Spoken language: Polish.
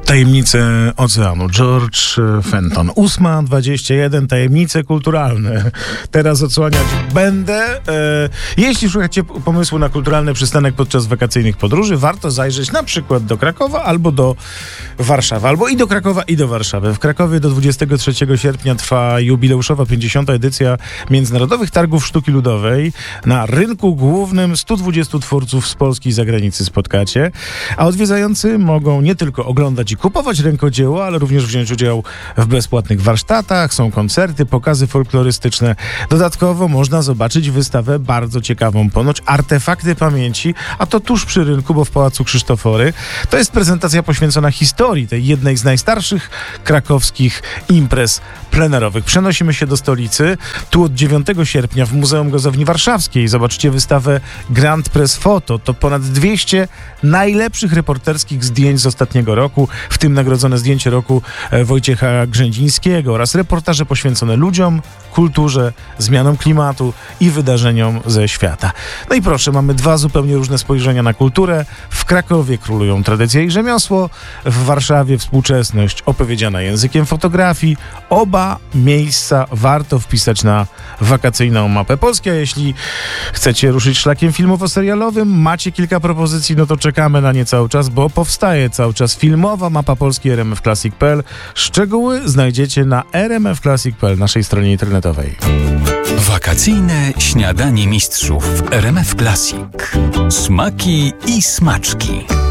Tajemnice oceanu. George Fenton. 8:21. Tajemnice kulturalne. Teraz odsłaniać będę. Jeśli szukacie pomysłu na kulturalny przystanek podczas wakacyjnych podróży, warto zajrzeć na przykład do Krakowa albo do Warszawy. Albo i do Krakowa, i do Warszawy. W Krakowie do 23 sierpnia trwa jubileuszowa 50. edycja Międzynarodowych Targów Sztuki Ludowej. Na rynku głównym 120 twórców z Polski i zagranicy spotkacie. A odwiedzający mogą nie tylko oglądać i kupować rękodzieło, ale również wziąć udział w bezpłatnych warsztatach, są koncerty, pokazy folklorystyczne. Dodatkowo można zobaczyć wystawę bardzo ciekawą, ponoć Artefakty Pamięci, a to tuż przy rynku, bo w Pałacu Krzysztofory. To jest prezentacja poświęcona historii tej jednej z najstarszych krakowskich imprez plenerowych. Przenosimy się do stolicy. Tu od 9 sierpnia w Muzeum Gozowni Warszawskiej zobaczycie wystawę Grand Press Photo. To ponad 200 najlepszych reporterskich zdjęć z ostatniego roku, w tym nagrodzone zdjęcie roku Wojciecha Grzędzińskiego oraz reportaże poświęcone ludziom, kulturze, zmianom klimatu i wydarzeniom ze świata. No i proszę, mamy dwa zupełnie różne spojrzenia na kulturę. W Krakowie królują tradycja i rzemiosło, w Warszawie współczesność opowiedziana językiem fotografii. Oba miejsca warto wpisać na wakacyjną mapę Polski, a jeśli chcecie ruszyć szlakiem filmowo-serialowym, macie kilka propozycji, no to czekamy na nie cały czas, bo powstaje cały czas filmowa mapa Polski rmfclassic.pl. Szczegóły znajdziecie na rmfclassic.pl, naszej stronie internetowej. Wakacyjne śniadanie mistrzów w RMF Classic. Smaki i smaczki.